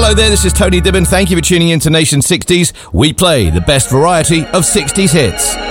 Hello there, this is Tony Dibben. Thank you for tuning in to Nation 60s. We play the best variety of 60s hits.